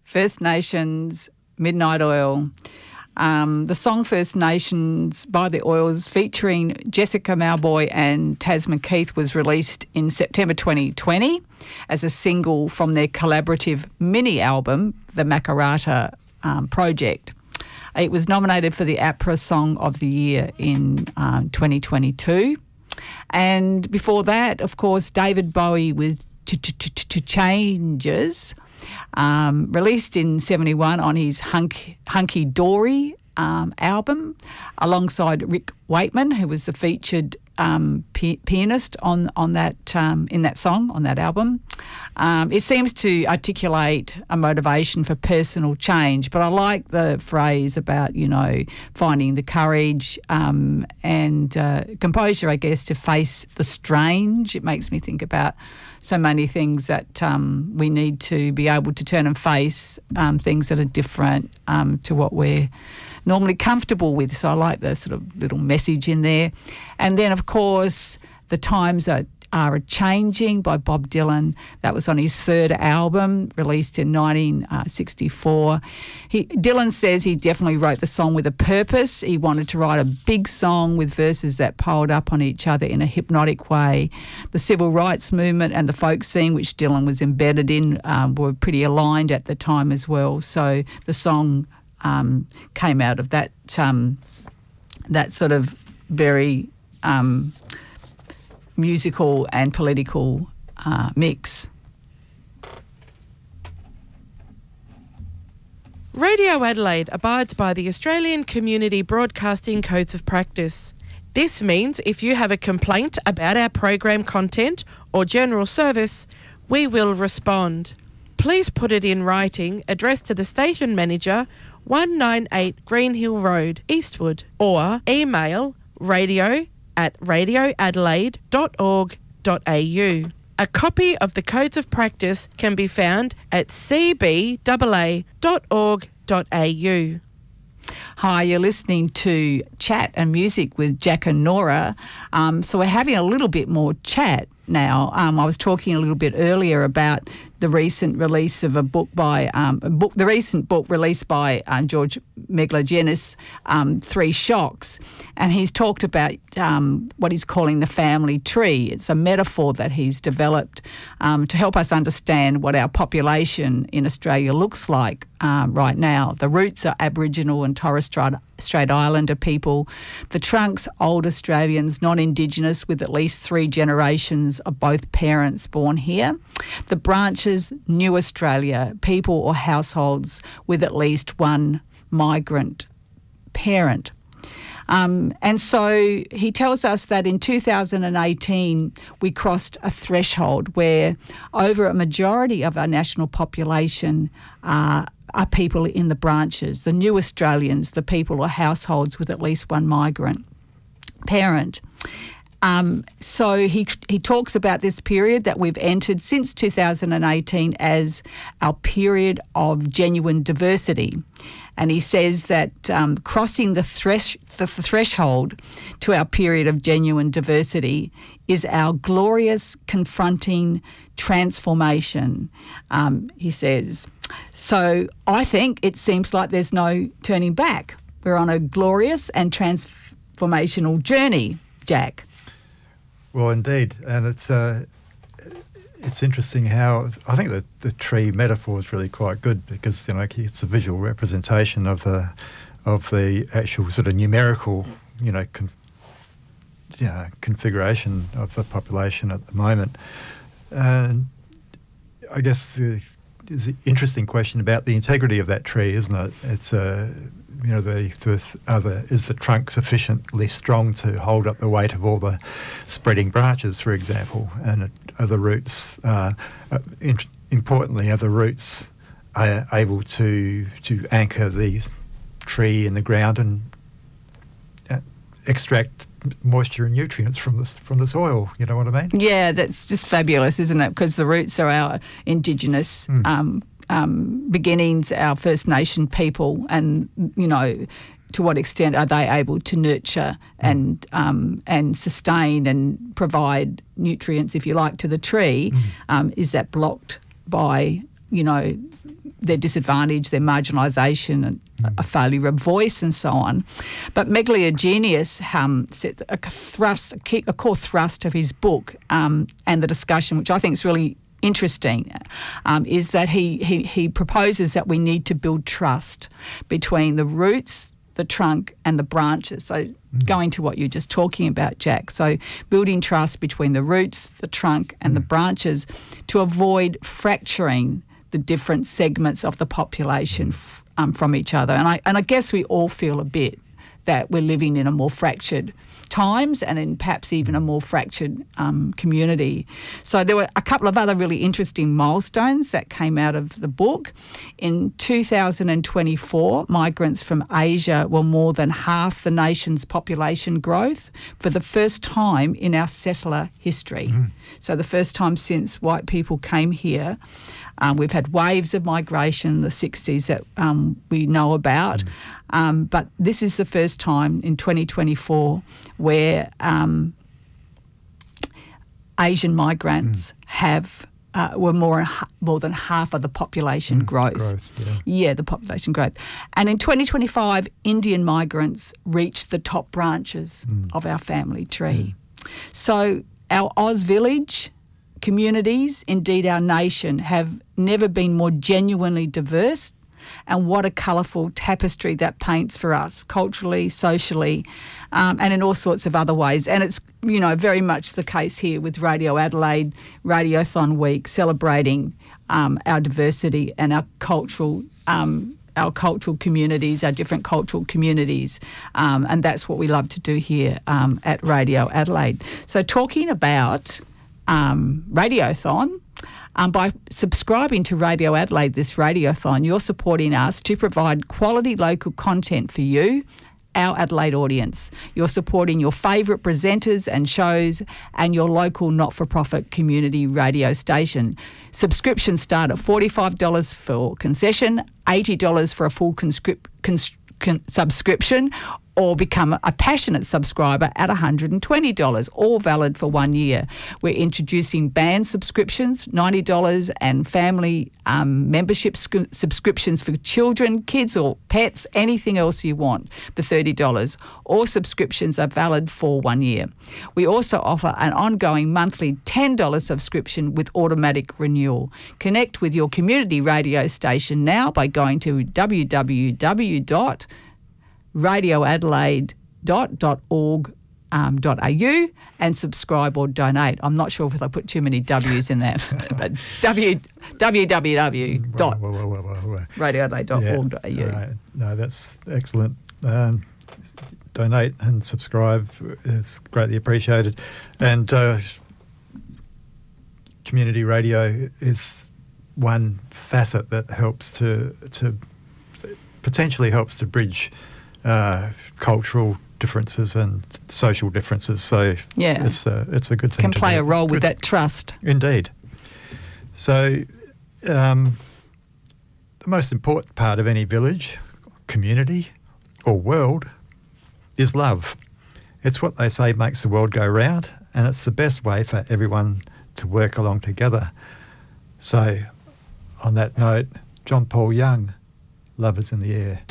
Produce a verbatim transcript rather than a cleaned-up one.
First Nations, Midnight Oil. Um, the song First Nations by the Oils, featuring Jessica Mauboy and Tasman Keith, was released in September twenty twenty as a single from their collaborative mini album, The Makarrata um, Project. It was nominated for the APRA Song of the Year in um, twenty twenty-two. And before that, of course, David Bowie with To Changes, um, released in seventy-one on his Hunk, Hunky Dory um, album, alongside Rick Wakeman, who was the featured um, p- pianist on on that um, in that song on that album. Um, it seems to articulate a motivation for personal change, but I like the phrase about, you know, finding the courage um, and uh, composure, I guess, to face the strange. It makes me think about so many things that um, we need to be able to turn and face um, things that are different um, to what we're normally comfortable with. So I like the sort of little message in there. And then, of course, The Times Are Are A-Changing by Bob Dylan. That was on his third album, released in nineteen sixty-four. He, Dylan says he definitely wrote the song with a purpose. He wanted to write a big song with verses that piled up on each other in a hypnotic way. The civil rights movement and the folk scene, which Dylan was embedded in, um, were pretty aligned at the time as well. So the song um, came out of that um, that sort of very Um, musical and political uh, mix. Radio Adelaide abides by the Australian Community Broadcasting Codes of Practice. This means if you have a complaint about our program content or general service, we will respond. Please put it in writing, addressed to the station manager, one ninety-eight Greenhill Road, Eastwood, or email radio at radio adelaide dot org dot a u. A copy of the Codes of Practice can be found at c b a a dot org dot a u. Hi, you're listening to Chat and Music with Jack and Nora. Um, so we're having a little bit more chat now. Um, I was talking a little bit earlier about the recent release of a book by um, a book, the recent book released by um, George Megalogenis, um, Three Shocks, and he's talked about um, what he's calling the family tree. It's a metaphor that he's developed um, to help us understand what our population in Australia looks like um, right now. The roots are Aboriginal and Torres Strait, Strait Islander people. The trunks, old Australians, non-Indigenous, with at least three generations of both parents born here. The branches, New Australia, people or households with at least one migrant parent. Um, and so he tells us that in two thousand eighteen we crossed a threshold where over a majority of our national population uh, are people in the branches, the New Australians, the people or households with at least one migrant parent. Um, so he he talks about this period that we've entered since two thousand eighteen as our period of genuine diversity. And he says that um, crossing the, thresh, the threshold to our period of genuine diversity is our glorious confronting transformation, um, he says. So I think it seems like there's no turning back. We're on a glorious and transformational journey, Jack. Well, indeed, and it's uh, it's interesting how I think that the tree metaphor is really quite good because, you know, it's a visual representation of the of the actual sort of numerical, you know, con, you know configuration of the population at the moment. And I guess the, is an interesting question about the integrity of that tree, isn't it? It's a uh, You know, the, the other is the trunk sufficiently strong to hold up the weight of all the spreading branches, for example, and are the roots, uh, uh, in, importantly, are the roots are able to to anchor the tree in the ground and uh, extract moisture and nutrients from the from the soil. You know what I mean? Yeah, that's just fabulous, isn't it? Because the roots are our indigenous. Mm. Um, Um, beginnings, our First Nation people, and, you know, to what extent are they able to nurture and um, and sustain and provide nutrients, if you like, to the tree? Mm. Um, is that blocked by, you know, their disadvantage, their marginalisation, and mm. a failure of voice, and so on. But Megaliogenes um, said a thrust, a, key, a core thrust of his book um, and the discussion, which I think is really interesting, um, is that he, he he proposes that we need to build trust between the roots, the trunk and the branches. So mm. going to what you're just talking about, Jack. So building trust between the roots, the trunk and mm. the branches to avoid fracturing the different segments of the population f- um, from each other. And I and I guess we all feel a bit that we're living in a more fractured times and in perhaps even a more fractured um, community. So there were a couple of other really interesting milestones that came out of the book. In two thousand twenty-four, migrants from Asia were more than half the nation's population growth for the first time in our settler history. Mm. So the first time since white people came here. Um, we've had waves of migration in the sixties that um, we know about, mm. um, but this is the first time in twenty twenty-four where um, Asian migrants mm. have uh, were more more than half of the population mm. growth. growth yeah. yeah, the population growth. And in twenty twenty-five, Indian migrants reached the top branches mm. of our family tree. Mm. So our Oz Village communities, indeed our nation, have never been more genuinely diverse, and what a colourful tapestry that paints for us culturally, socially, um, and in all sorts of other ways. And it's, you know, very much the case here with Radio Adelaide, Radiothon Week, celebrating um, our diversity and our cultural um, our cultural communities, our different cultural communities, um, and that's what we love to do here um, at Radio Adelaide. So talking about Um, Radiothon. Um, by subscribing to Radio Adelaide, this Radiothon, you're supporting us to provide quality local content for you, our Adelaide audience. You're supporting your favourite presenters and shows and your local not-for-profit community radio station. Subscriptions start at forty-five dollars for concession, eighty dollars for a full conscript, cons, con, subscription, or become a passionate subscriber at one hundred twenty dollars, all valid for one year. We're introducing band subscriptions, ninety dollars, and family um, membership sc- subscriptions for children, kids or pets, anything else you want for thirty dollars. All subscriptions are valid for one year. We also offer an ongoing monthly ten dollars subscription with automatic renewal. Connect with your community radio station now by going to w w w dot radio adelaide dot org dot a u and subscribe or donate. I'm not sure if I put too many W's in that, but w w w dot radio adelaide dot org dot a u. Yeah, no, that's excellent. Um, donate and subscribe is greatly appreciated. And uh, community radio is one facet that helps to to potentially helps to bridge Uh, cultural differences and social differences. So yeah, it's a, it's a good thing can to play do. a role with good. that trust. Indeed. So um, the most important part of any village, community or world is love. It's what they say makes the world go round, and it's the best way for everyone to work along together. So on that note, John Paul Young, Love is in the Air.